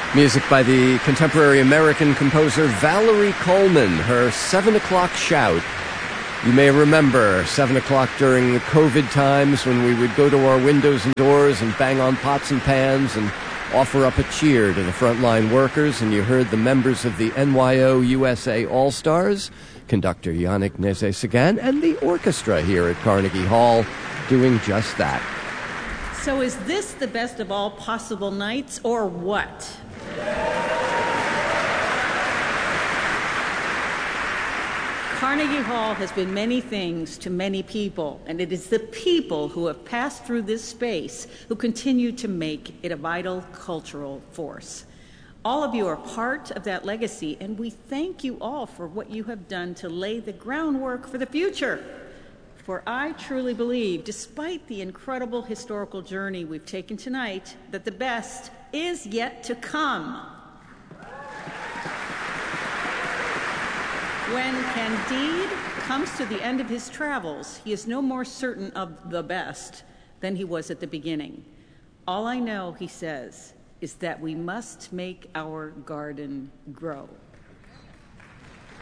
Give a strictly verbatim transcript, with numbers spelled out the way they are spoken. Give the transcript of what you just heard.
Music by the contemporary American composer Valerie Coleman, her seven o'clock shout. You may remember seven o'clock during the COVID times when we would go to our windows and doors and bang on pots and pans and offer up a cheer to the frontline workers, and you heard the members of the N Y O U S A All-Stars, conductor Yannick Nézet-Séguin, and the orchestra here at Carnegie Hall doing just that. So is this the best of all possible nights, or what? Carnegie Hall has been many things to many people, and it is the people who have passed through this space who continue to make it a vital cultural force. All of you are part of that legacy, and we thank you all for what you have done to lay the groundwork for the future. For I truly believe, despite the incredible historical journey we've taken tonight, that the best is yet to come. When Candide comes to the end of his travels, he is no more certain of the best than he was at the beginning. All I know, he says, is that we must make our garden grow.